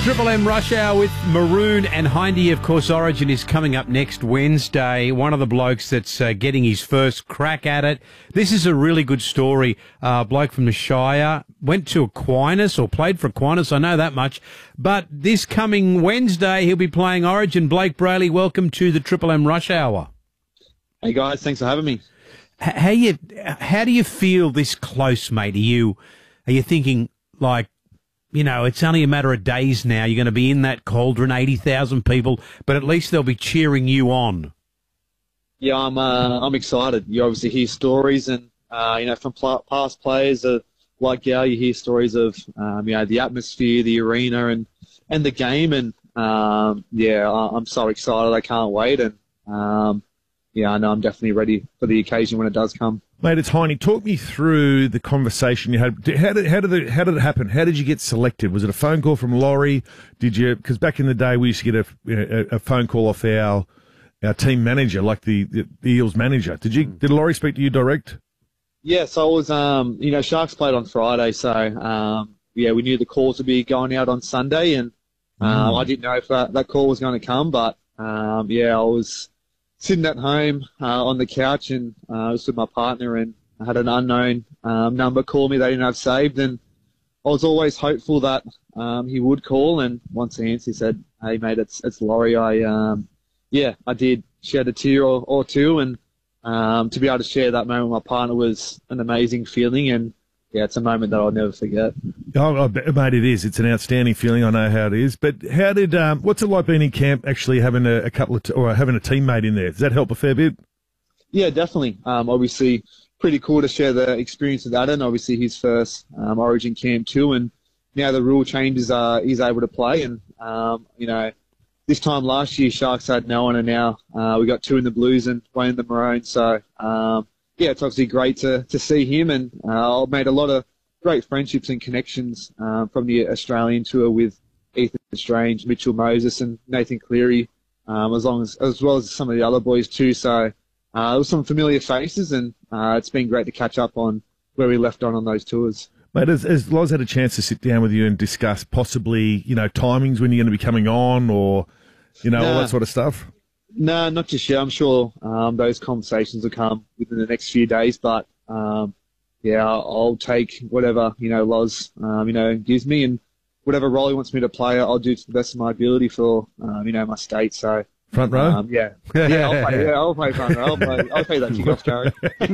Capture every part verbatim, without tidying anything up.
Triple M Rush Hour with Maroon and Hindy. Of course, Origin is coming up next Wednesday. One of the blokes that's uh, getting his first crack at it. This is a really good story. Uh, a bloke from the Shire went to Aquinas or played for Aquinas. I know that much. But this coming Wednesday, he'll be playing Origin. Blake Brayley, welcome to the Triple M Rush Hour. Hey guys, thanks for having me. H- how you? How do you feel this close, mate? Are you? Are you thinking like? You know, it's only a matter of days now. You're going to be in that cauldron, eighty thousand people, but at least they'll be cheering you on. Yeah, I'm uh, I'm excited. You obviously hear stories, and uh, you know, from pl- past players uh, like Gal, you hear stories of um, you know, the atmosphere, the arena, and and the game, and um, yeah, I'm so excited. I can't wait, and um, yeah, I know I'm definitely ready for the occasion when it does come. Mate, it's Hindy. Talk me through the conversation you had. How did how did it, how did it happen? How did you get selected? Was it a phone call from Laurie? Did you? Because back in the day, we used to get a, a, a phone call off our our team manager, like the, the, the Eels manager. Did you? Did Laurie speak to you direct? Yeah, so I was, um, you know, Sharks played on Friday, so um, yeah, we knew the calls would be going out on Sunday, and uh, mm. I didn't know if that, that call was going to come, but um, yeah, I was sitting at home uh, on the couch, and uh, I was with my partner, and I had an unknown um, number call me they didn't have saved, and I was always hopeful that um, he would call, and once he answered, he said, "Hey mate, it's it's Laurie." I um, yeah, I did shed a tear or, or two, and um, to be able to share that moment with my partner was an amazing feeling, and yeah, it's a moment that I'll never forget. Oh, I bet, mate, it is. It's an outstanding feeling. I know how it is. But how did? Um, what's it like being in camp? Actually, having a, a couple of t- or having a teammate in there. Does that help a fair bit? Yeah, definitely. Um, obviously, pretty cool to share the experience with Adam. Obviously, his first um, Origin camp too, and now the rule changes. Uh, he's able to play, and um, you know, this time last year, Sharks had no one, and now uh, we got two in the Blues and one in the Maroons. So. Um, Yeah, it's obviously great to, to see him, and uh, I've made a lot of great friendships and connections uh, from the Australian tour with Ethan Strange, Mitchell Moses, and Nathan Cleary, um, as long as as well as some of the other boys too. So uh, there was some familiar faces, and uh, it's been great to catch up on where we left on on those tours. Mate, has, has Loz had a chance to sit down with you and discuss possibly, you know, timings when you're going to be coming on, or you know, nah. all that sort of stuff? No, not just yet. I'm sure um, those conversations will come within the next few days. But um, yeah, I'll, I'll take whatever you know Loz um, you know gives me, and whatever role he wants me to play, I'll do to the best of my ability for um, you know my state. So front row. Um, yeah, yeah, I'll play. Yeah, I'll play front row. I'll play. I'll play that kickoff, Gary.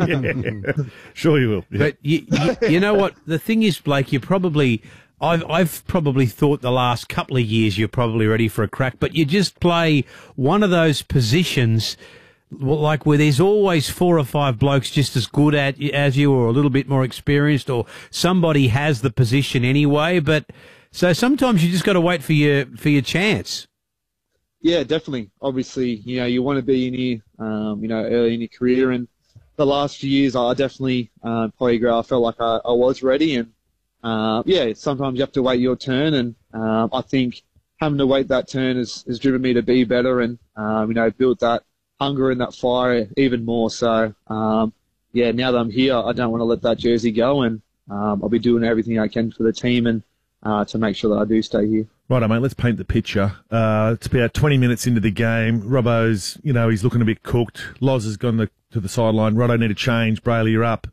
yeah. Sure, you will. Yeah. But you, you, you know what? The thing is, Blake, you probably. I've, I've probably thought the last couple of years you're probably ready for a crack, but you just play one of those positions like where there's always four or five blokes just as good at as you or a little bit more experienced, or somebody has the position anyway. But so sometimes you just got to wait for your for your chance. Yeah, definitely. Obviously, you know, you want to be in here, um, you know, early in your career, and the last few years I definitely uh, probably agree. I felt like I, I was ready, and Uh, yeah, sometimes you have to wait your turn, and um, I think having to wait that turn has, has driven me to be better, and um, you know, build that hunger and that fire even more. So um, yeah, now that I'm here, I don't want to let that jersey go, and um, I'll be doing everything I can for the team and uh, to make sure that I do stay here. Righto, mate. Let's paint the picture. Uh, it's about twenty minutes into the game. Robbo's, you know, he's looking a bit cooked. Loz has gone to, to the sideline. Righto, need a change. Brayley, you're up.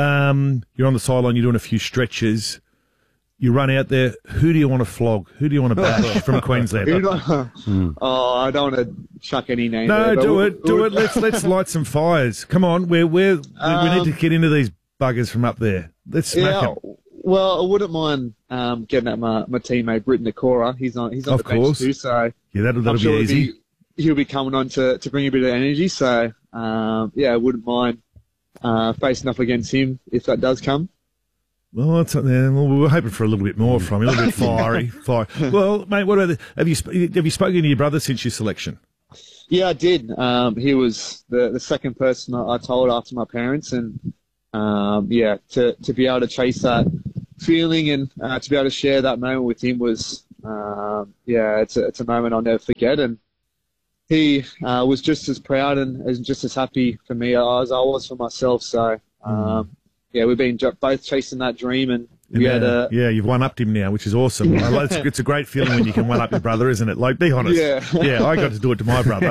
Um, you're on the sideline, you're doing a few stretches. You run out there. Who do you want to flog? Who do you want to bash from Queensland? mm. Oh, I don't want to chuck any names. No, there, do we'll, it. Do we'll, it. Let's let's light some fires. Come on, we're, we're, um, we need to get into these buggers from up there. Let's smack yeah, them. Well, I wouldn't mind um, getting at my, my teammate, Britton Nakora. He's on, he's on of the course. bench too, so yeah, that'll, that'll I'm sure be easy. He'll be, he'll be coming on to, to bring a bit of energy, so um, yeah, I wouldn't mind Uh, facing up against him if that does come. Well, that's, yeah, well, we were hoping for a little bit more from him, a little bit fiery. Fire. Well, mate, what about the, have you have you spoken to your brother since your selection? Yeah, I did. Um, he was the the second person I, I told after my parents, and um, yeah, to to be able to chase that feeling and uh, to be able to share that moment with him was um, yeah, it's a it's a moment I'll never forget, and he uh, was just as proud and, and just as happy for me as I was for myself. So, um, yeah, we've been both chasing that dream, and we yeah, had a yeah, you've one-upped him now, which is awesome. I like- it's, it's a great feeling when you can one-up your brother, isn't it? Like, be honest. Yeah. yeah, I got to do it to my brother.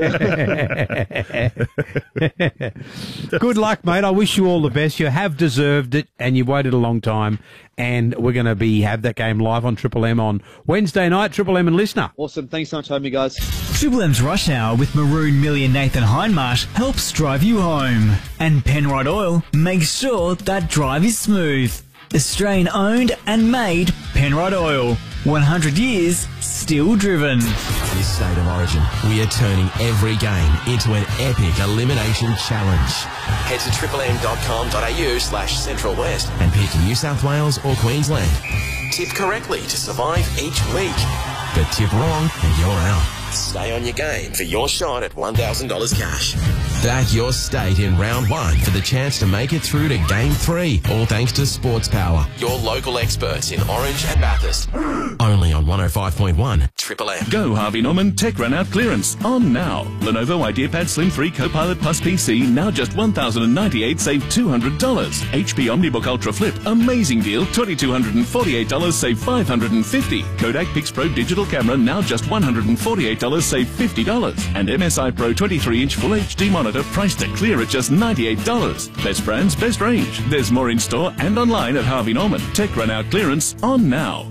Good luck, mate. I wish you all the best. You have deserved it, and you waited a long time. And we're going to be have that game live on Triple M on Wednesday night. Triple M and Listener. awesome. Thanks so much for having me, guys. Triple M's Rush Hour with Maroon Millie and Nathan Hindmarsh helps drive you home. And Penrite Oil makes sure that drive is smooth. Australian owned and made Penrite Oil. one hundred years, still driven. This State of Origin, we are turning every game into an epic elimination challenge. Head to triple-m.com.au slash Central West and pick New South Wales or Queensland. Tip correctly to survive each week. But tip wrong and you're out. Stay on your game for your shot at one thousand dollars cash. Back your state in round one for the chance to make it through to game three, all thanks to Sports Power, your local experts in Orange and Bathurst. Only on one oh five point one Triple M. Go Harvey Norman Tech Run Out Clearance on now. Lenovo IdeaPad Slim three Copilot Plus P C now just one thousand ninety-eight dollars, save two hundred dollars. H P OmniBook Ultra Flip, amazing deal, two thousand two hundred forty-eight dollars, save five hundred fifty dollars. Kodak Pixpro Digital Camera now just one hundred forty-eight dollars, save fifty dollars. And M S I Pro twenty-three inch Full H D monitor priced to clear at just ninety-eight dollars. Best brands, best range. There's more in store and online at Harvey Norman. Tech Run Out Clearance on now.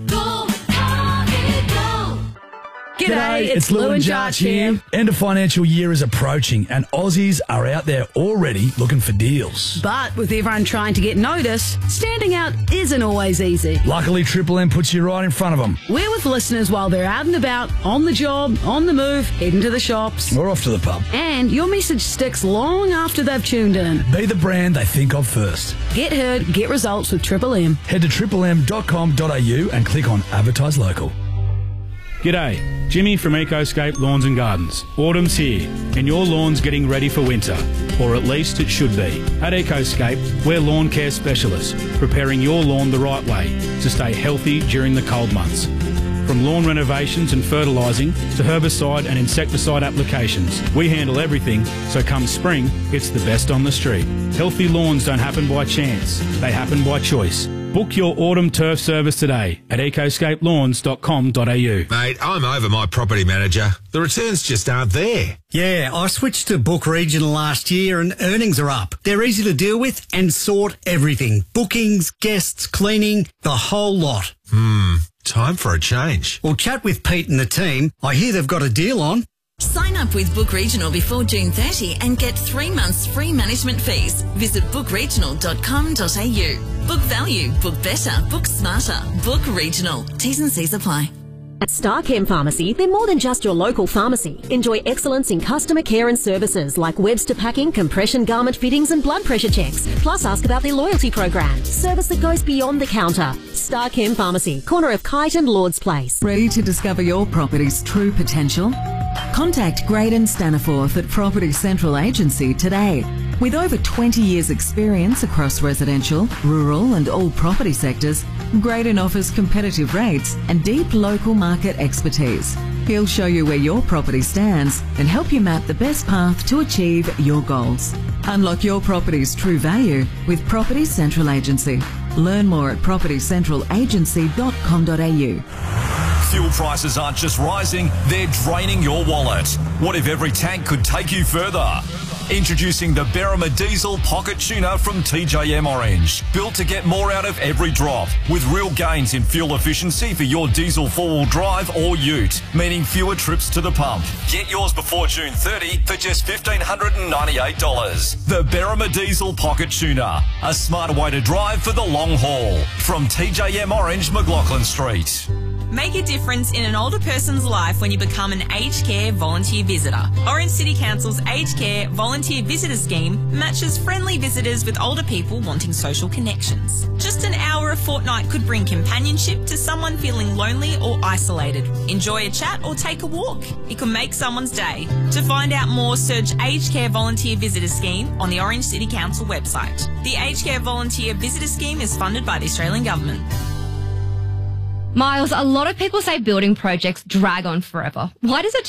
G'day, it's Lou and Jarch here. End of financial year is approaching and Aussies are out there already looking for deals. But with everyone trying to get noticed, standing out isn't always easy. Luckily, Triple M puts you right in front of them. We're with listeners while they're out and about, on the job, on the move, heading to the shops. Or off to the pub. And your message sticks long after they've tuned in. Be the brand they think of first. Get heard, get results with Triple M. Head to triple m dot com dot a u and click on Advertise Local. G'day, Jimmy from Ecoscape Lawns and Gardens. Autumn's here, and your lawn's getting ready for winter, or at least it should be. At Ecoscape, we're lawn care specialists, preparing your lawn the right way to stay healthy during the cold months. From lawn renovations and fertilising to herbicide and insecticide applications, we handle everything, so come spring, it's the best on the street. Healthy lawns don't happen by chance, they happen by choice. Book your autumn turf service today at ecoscape lawns dot com dot a u. Mate, I'm over my property manager. The returns just aren't there. Yeah, I switched to Book Regional last year and earnings are up. They're easy to deal with and sort everything. Bookings, guests, cleaning, the whole lot. Hmm, time for a change. Well, chat with Pete and the team. I hear they've got a deal on. Sign up with Book Regional before June thirtieth and get three months free management fees. Visit book regional dot com dot a u. Book value, book better, book smarter. Book Regional. T's and C's apply. At Starchem Pharmacy, they're more than just your local pharmacy. Enjoy excellence in customer care and services like Webster packing, compression garment fittings and blood pressure checks. Plus ask about their loyalty program. Service that goes beyond the counter. Starchem Pharmacy, corner of Kite and Lord's Place. Ready to discover your property's true potential? Contact Graydon Staniforth at Property Central Agency today. With over twenty years experience across residential, rural and all property sectors, Graydon offers competitive rates and deep local market expertise. He'll show you where your property stands and help you map the best path to achieve your goals. Unlock your property's true value with Property Central Agency. Learn more at property central agency dot com dot a u. Fuel prices aren't just rising, they're draining your wallet. What if every tank could take you further? Introducing the Berrima Diesel Pocket Tuner from T J M Orange. Built to get more out of every drop, with real gains in fuel efficiency for your diesel four-wheel drive or ute, meaning fewer trips to the pump. Get yours before June thirtieth for just one thousand five hundred ninety-eight dollars. The Berrima Diesel Pocket Tuner, a smarter way to drive for the long haul. From T J M Orange, McLaughlin Street. Make a difference in an older person's life when you become an aged care volunteer visitor. Orange City Council's Aged Care Volunteer Visitor Scheme matches friendly visitors with older people wanting social connections. Just an hour a fortnight could bring companionship to someone feeling lonely or isolated. Enjoy a chat or take a walk. It can make someone's day. To find out more, search Aged Care Volunteer Visitor Scheme on the Orange City Council website. The Aged Care Volunteer Visitor Scheme is funded by the Australian Government. Miles, a lot of people say building projects drag on forever. Why does it